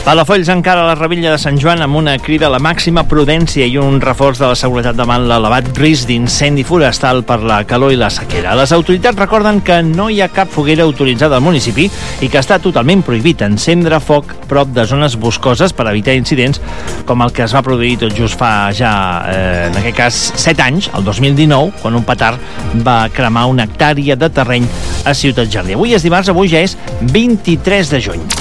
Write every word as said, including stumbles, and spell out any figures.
Palafolls encara la Revetlla de Sant Joan amb una crida a la màxima prudència i un reforç de la seguretat davant l'elevat risc d'incendi forestal per la calor i la sequera. Les autoritats recorden que no hi ha cap foguera autoritzada al municipi i que està totalment prohibit encendre foc prop de zones boscoses per evitar incidents com el que es va produir tot just fa ja, eh, en aquest cas, set anys, el dos mil dinou, quan un petard va cremar una hectàrea de terreny a Ciutat Jardí. Avui és dimarts, avui ja és vint-i-tres de juny.